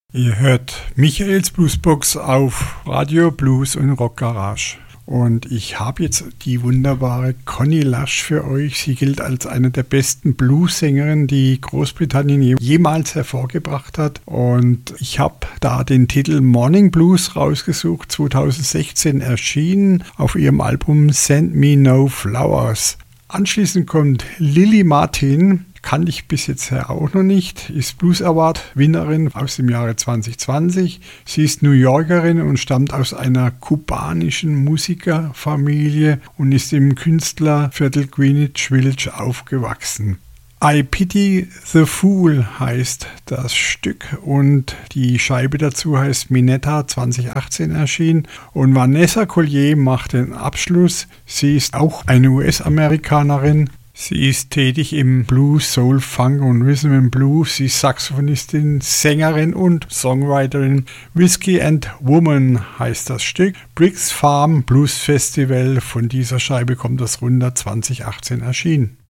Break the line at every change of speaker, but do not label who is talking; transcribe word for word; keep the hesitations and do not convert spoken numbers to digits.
Ihr hört Michaels Bluesbox auf Radio Blues und Rock Garage. Und ich habe jetzt die wunderbare Connie Lush für euch. Sie gilt als eine der besten Blues-Sängerinnen, die Großbritannien jemals hervorgebracht hat. Und ich habe da den Titel Morning Blues rausgesucht, zwanzig sechzehn erschienen auf ihrem Album Send Me No Flowers. Anschließend kommt Lily Martin. Kannte ich bis jetzt auch noch nicht, ist Blues Award Winnerin aus dem Jahre zwanzig zwanzig. Sie ist New Yorkerin und stammt aus einer kubanischen Musikerfamilie und ist im Künstlerviertel Greenwich Village aufgewachsen. I Pity the Fool heißt das Stück und die Scheibe dazu heißt Minetta, zwanzig achtzehn erschienen. Und Vanessa Collier macht den Abschluss. Sie ist auch eine U S-Amerikanerin. Sie ist tätig im Blues, Soul, Funk und Rhythm and Blues. Sie ist Saxophonistin, Sängerin und Songwriterin. Whiskey and Woman heißt das Stück. Briggs Farm Blues Festival, von dieser Scheibe kommt das runter, zwanzig achtzehn erschienen.